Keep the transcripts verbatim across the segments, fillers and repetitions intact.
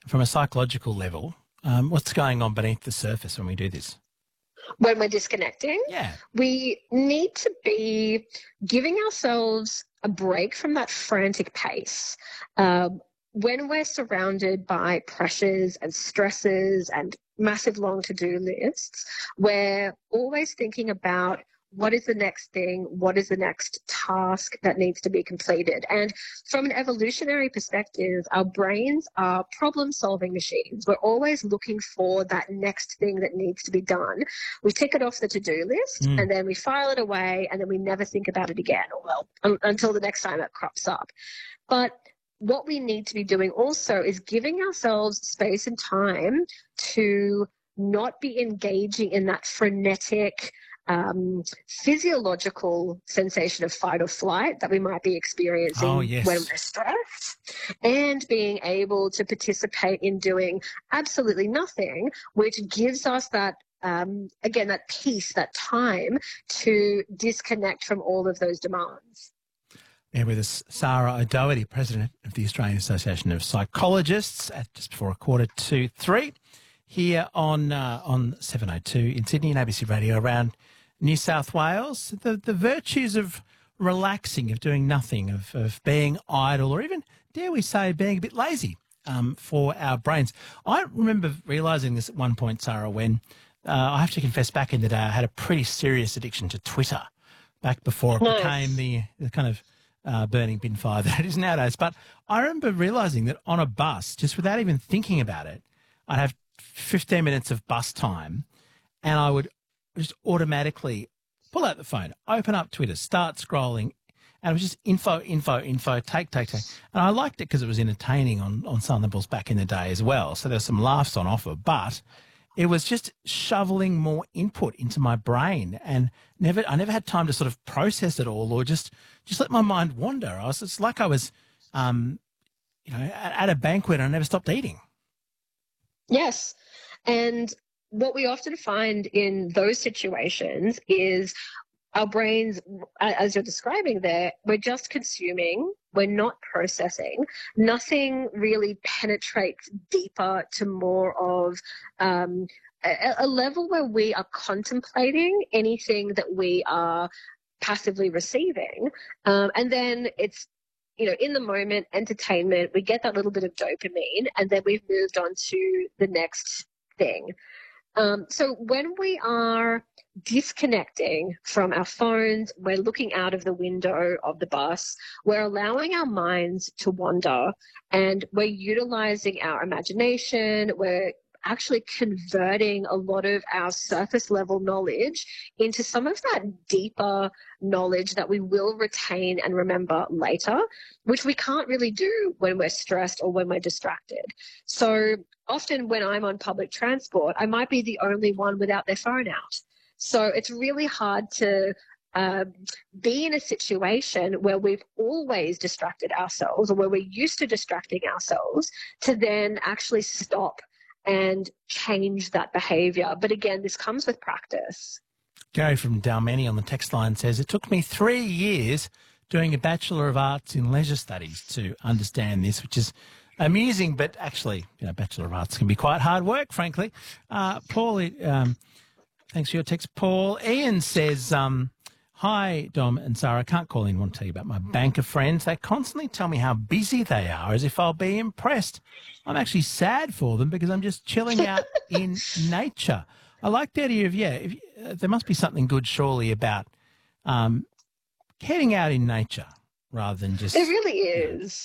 from a psychological level, um, what's going on beneath the surface when we do this? When we're disconnecting, Yeah. we need to be giving ourselves a break from that frantic pace. Um, when we're surrounded by pressures and stresses and massive long to-do lists, we're always thinking about what is the next thing, what is the next task that needs to be completed. And from an evolutionary perspective, our brains are problem-solving machines. We're always looking for that next thing that needs to be done. We tick it off the to-do list, Mm. and then we file it away, and then we never think about it again, or well, un- until the next time it crops up. But what we need to be doing also is giving ourselves space and time to not be engaging in that frenetic, um, physiological sensation of fight or flight that we might be experiencing Oh, yes. when we're stressed, and being able to participate in doing absolutely nothing, which gives us that, um, again, that peace, that time to disconnect from all of those demands. There with us, Sarah O'Doherty, President of the Australian Association of Psychologists, at just before a quarter to three, here on uh, on seven oh two in Sydney and A B C Radio around New South Wales. The the virtues of relaxing, of doing nothing, of, of being idle, or even, dare we say, being a bit lazy um, for our brains. I remember realising this at one point, Sarah, when uh, I have to confess back in the day I had a pretty serious addiction to Twitter back before it Nice. became the, the kind of Uh, burning bin fire that it is nowadays. But I remember realising that on a bus, just without even thinking about it, I'd have fifteen minutes of bus time and I would just automatically pull out the phone, open up Twitter, start scrolling, and it was just info, info, info, take, take, take. And I liked it because it was entertaining on, on some levels back in the day as well. So there were some laughs on offer, but it was just shoveling more input into my brain, and never I never had time to sort of process it all, or just just let my mind wander. I was it's like I was, um, you know, at, at a banquet and I never stopped eating. Yes. And what we often find in those situations is our brains, as you're describing there, we're just consuming, we're not processing. Nothing really penetrates deeper to more of um, a, a level where we are contemplating anything that we are passively receiving. Um, and then it's, you know, in the moment, entertainment, we get that little bit of dopamine, and then we've moved on to the next thing. Um, so when we are disconnecting from our phones, we're looking out of the window of the bus, we're allowing our minds to wander, and we're utilizing our imagination, we're actually converting a lot of our surface level knowledge into some of that deeper knowledge that we will retain and remember later, which we can't really do when we're stressed or when we're distracted. So often when I'm on public transport, I might be the only one without their phone out. So it's really hard to um, be in a situation where we've always distracted ourselves, or where we're used to distracting ourselves, to then actually stop and change that behaviour. But again, this comes with practice. Gary from Dalmeny on the text line says, it took me three years doing a Bachelor of Arts in Leisure Studies to understand this, which is amusing, but actually, you know, Bachelor of Arts can be quite hard work, frankly. Uh, Paul, um, thanks for your text, Paul. Ian says, um, hi, Dom and Sarah. I can't call in and want to tell you about my banker friends. They constantly tell me how busy they are, as if I'll be impressed. I'm actually sad for them because I'm just chilling out in nature. I like the idea of, yeah, if, uh, there must be something good, surely, about um, getting out in nature rather than just... There really is. You know,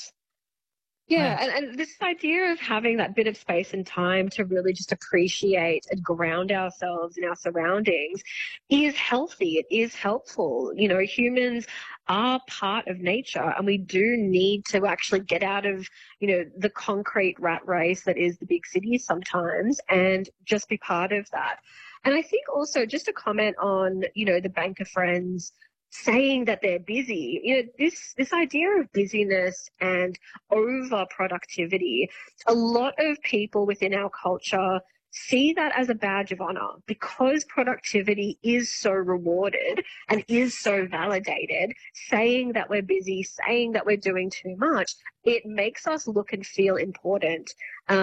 Yeah, and, and this idea of having that bit of space and time to really just appreciate and ground ourselves in our surroundings is healthy. It is helpful. You know, humans are part of nature, and we do need to actually get out of, you know, the concrete rat race that is the big cities sometimes, and just be part of that. And I think also, just a comment on, you know, the banker friends saying that they're busy. You know, this this idea of busyness and over productivity, a lot of people within our culture see that as a badge of honor, because productivity is so rewarded and is so validated. Saying that we're busy, saying that we're doing too much, it makes us look and feel important. Um,